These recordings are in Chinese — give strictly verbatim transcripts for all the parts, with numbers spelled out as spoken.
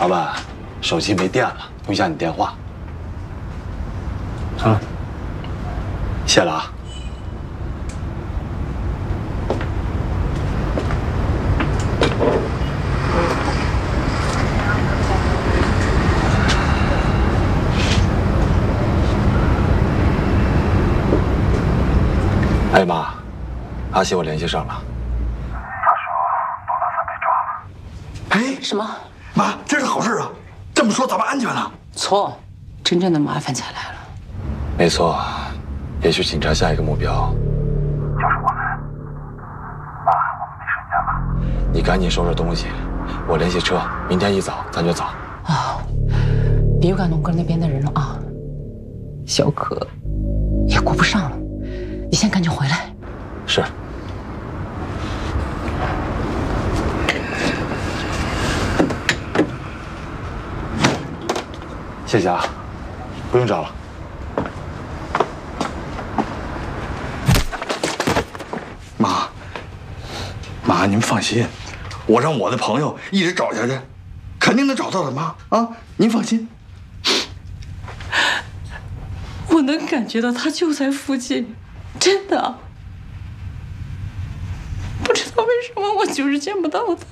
老板，手机没电了，用一下你电话。啊，谢了啊。哎妈，阿喜我联系上了。 他说董大三被抓了。 哎，什么？ 妈，这是好事啊！这么说咱们安全了。 错，真正的麻烦才来了。 没错，也许警察下一个目标就是我们。妈，我们没时间了。 你赶紧收拾东西，我联系车，明天一早咱就走。 啊，别赶龙哥那边的人了啊，小可也顾不上了。你先赶紧回来。 是。谢谢啊，不用找了。 妈，妈，您放心，我让我的朋友一直找下去，肯定能找到的。妈啊，您放心。 我能感觉到他就在附近，真的。不知道为什么我就是见不到他。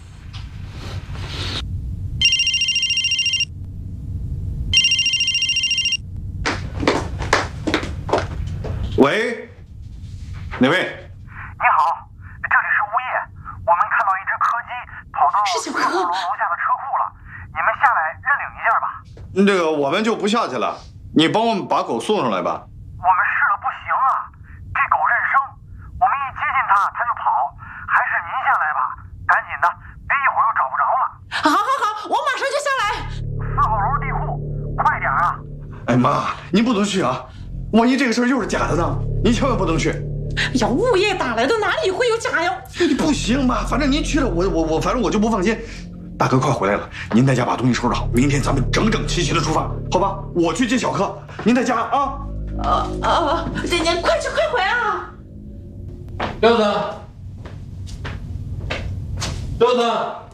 喂，哪位？ 你好，这里是物业，我们看到一只柯基跑到是小柯楼楼下的车库了，你们下来认领一下吧。 这个我们就不下去了，你帮我们把狗送上来吧。 我们试了不行啊，这狗认生，我们一接近它它就跑，还是您下来吧，赶紧的，别一会儿又找不着了。 好好好，我马上就下来。 四号楼地库，快点啊！ 哎妈，您不能去啊！万一这个事儿又是假的呢？您千万不能去。 哎呀，物业打来的，哪里会有假呀？ 不行妈，反正您去了，我我我，反正我就不放心。大哥快回来了，您在家把东西收拾好，明天咱们整整齐齐的出发，好吧？我去接小柯，您在家啊。 啊啊！姐姐，快去快回啊！ 廖子，廖子。